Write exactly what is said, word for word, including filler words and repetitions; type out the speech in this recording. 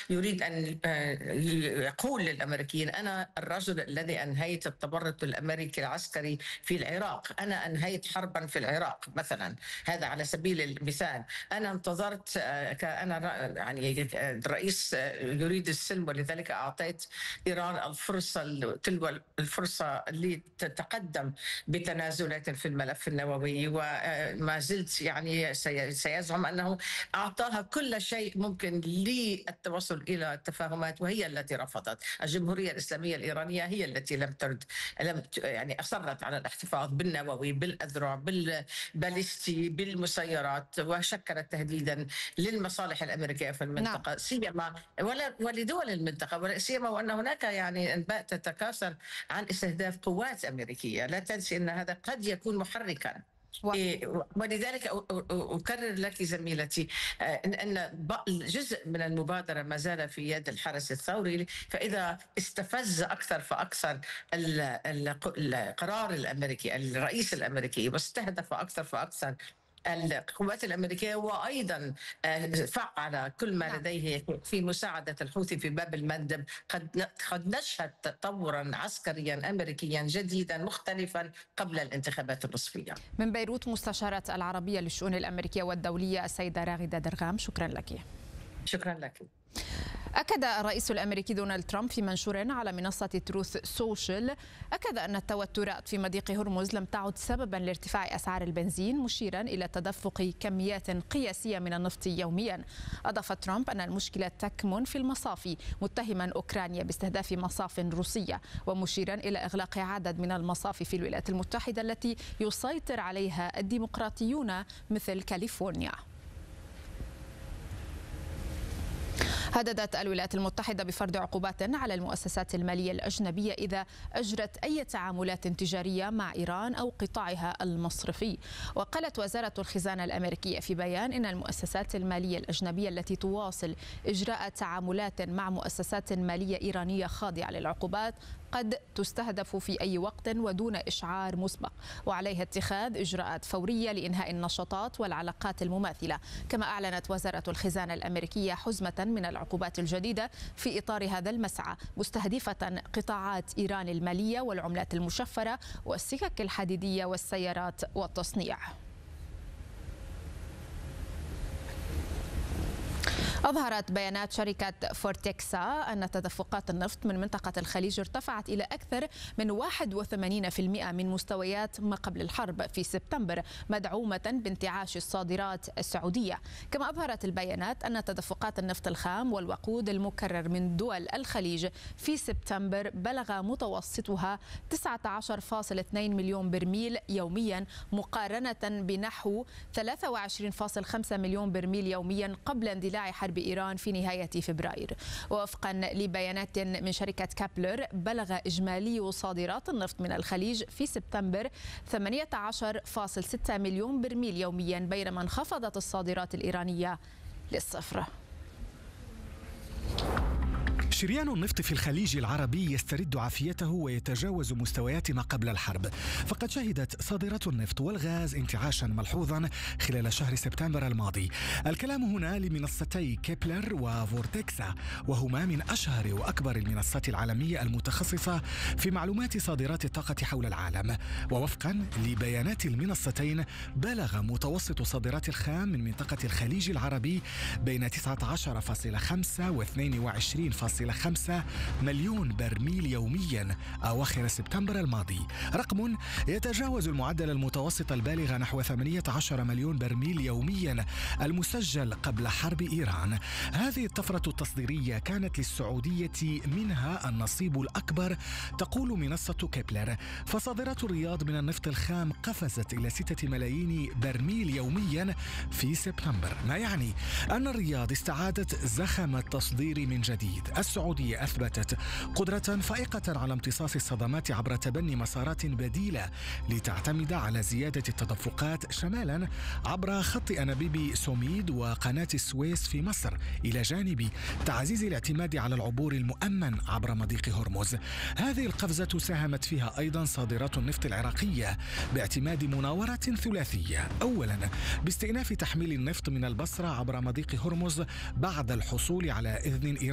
يريد أن يقول للأمريكيين: أنا الرجل الذي أنهيت التورط الأمريكي العسكري في العراق، أنا أنهيت حربا في العراق مثلا، هذا على سبيل المثال. أنا انتظرت، أنا يعني الرئيس يريد السلم ولذلك أعطيت إيران الفرصة تلو الفرصة لتتقدم بتنازلات في الملف النووي، وما زلت يعني سيزعم أنه أعطاها كل شيء ممكن للتوصل إلى التفاهمات، وهي التي رفضت. الجمهورية الإسلامية الإيرانية هي التي لم ترد، لم يعني أصرت على الاحتفاظ بالنووي، بالأذرع، بالباليستي، بالمسيرات، وشكلت تهديدا للمصالح الأمريكية في المنطقة. نعم. سيما ولدول المنطقة، ولا سيما وأن هناك يعني أنباء تتكاثر عن استهداف قوات أمريكية. لا تنسي أن هذا قد يكون محركا. و... ولذلك أكرر لك زميلتي أن جزء من المبادرة ما زال في يد الحرس الثوري، فإذا استفز أكثر فأكثر القرار الأمريكي، الرئيس الأمريكي، واستهدف أكثر فأكثر القوات الأمريكية، وأيضا فعل كل ما لديه في مساعدة الحوثي في باب المندب، قد قد نشهد تطورا عسكريا أمريكيا جديدا مختلفا قبل الانتخابات النصفية. من بيروت مستشارة العربية للشؤون الأمريكية والدولية السيدة راغدة درغام، شكرا لك. شكرا لك. أكد الرئيس الأمريكي دونالد ترامب في منشور على منصة تروث سوشيال أكد أن التوترات في مضيق هرمز لم تعد سببا لارتفاع أسعار البنزين، مشيرا إلى تدفق كميات قياسية من النفط يوميا. أضاف ترامب أن المشكلة تكمن في المصافي، متهما أوكرانيا باستهداف مصاف روسية، ومشيرا إلى إغلاق عدد من المصافي في الولايات المتحدة التي يسيطر عليها الديمقراطيون مثل كاليفورنيا. هددت الولايات المتحدة بفرض عقوبات على المؤسسات المالية الأجنبية إذا أجرت أي تعاملات تجارية مع إيران أو قطاعها المصرفي. وقالت وزارة الخزانة الأمريكية في بيان إن المؤسسات المالية الأجنبية التي تواصل إجراء تعاملات مع مؤسسات مالية إيرانية خاضعة للعقوبات قد تستهدف في أي وقت ودون إشعار مسبق، وعليها اتخاذ إجراءات فورية لإنهاء النشاطات والعلاقات المماثلة. كما أعلنت وزارة الخزانة الأمريكية حزمة من العقوبات الجديدة في إطار هذا المسعى، مستهدفة قطاعات إيران المالية والعملات المشفرة والسكك الحديدية والسيارات والتصنيع. أظهرت بيانات شركة فورتكسا أن تدفقات النفط من منطقة الخليج ارتفعت إلى أكثر من واحد وثمانين بالمئة من مستويات ما قبل الحرب في سبتمبر، مدعومة بانتعاش الصادرات السعودية. كما أظهرت البيانات أن تدفقات النفط الخام والوقود المكرر من دول الخليج في سبتمبر بلغ متوسطها تسعة عشر فاصلة اثنين مليون برميل يوميا، مقارنة بنحو ثلاثة وعشرين فاصلة خمسة مليون برميل يوميا قبل اندلاع حرب إيران في نهاية فبراير. ووفقا لبيانات من شركة كابلر بلغ إجمالي صادرات النفط من الخليج في سبتمبر ثمانية عشر فاصلة ستة مليون برميل يوميا، بينما انخفضت الصادرات الإيرانية للصفر. شريان النفط في الخليج العربي يسترد عافيته ويتجاوز مستويات ما قبل الحرب، فقد شهدت صادرات النفط والغاز انتعاشا ملحوظا خلال شهر سبتمبر الماضي. الكلام هنا لمنصتي كيبلر وفورتكسا، وهما من أشهر وأكبر المنصات العالمية المتخصصة في معلومات صادرات الطاقة حول العالم. ووفقا لبيانات المنصتين بلغ متوسط صادرات الخام من منطقة الخليج العربي بين تسعة عشر فاصلة خمسة و اثنين وعشرين فاصلة خمسة مليون برميل يوميا أواخر سبتمبر الماضي، رقم يتجاوز المعدل المتوسط البالغ نحو ثمانية عشر مليون برميل يوميا المسجل قبل حرب إيران. هذه الطفرة التصديرية كانت للسعودية منها النصيب الأكبر، تقول منصة كيبلر، فصادرات الرياض من النفط الخام قفزت إلى ستة ملايين برميل يوميا في سبتمبر، ما يعني أن الرياض استعادت زخم التصدير من جديد. السعودية أثبتت قدرة فائقة على امتصاص الصدمات عبر تبني مسارات بديلة لتعتمد على زيادة التدفقات شمالا عبر خط أنابيب سوميد وقناة السويس في مصر، إلى جانب تعزيز الاعتماد على العبور المؤمن عبر مضيق هرمز. هذه القفزة ساهمت فيها أيضا صادرات النفط العراقية باعتماد مناورة ثلاثية، أولا باستئناف تحميل النفط من البصرة عبر مضيق هرمز بعد الحصول على إذن إيراني